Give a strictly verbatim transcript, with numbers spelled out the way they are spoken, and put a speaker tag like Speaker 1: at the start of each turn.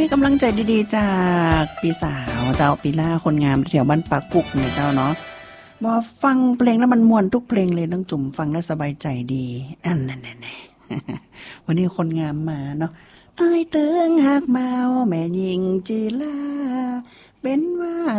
Speaker 1: กำลังใจดีๆจากพี่สาวเจ้าปีล่าคนงามแถวบ้านปากกุกเนี่ยเจ้าเนาะบ่ฟังเพลงแล้วมันม่วนทุกเพลงเลยน้องจุ๋มฟังแล้วสบายใจดีอันนั้นๆๆวันนี้คนงามมาเนาะอ้ายเติงหักเมาแม่หญิงจีลาเป็นว่า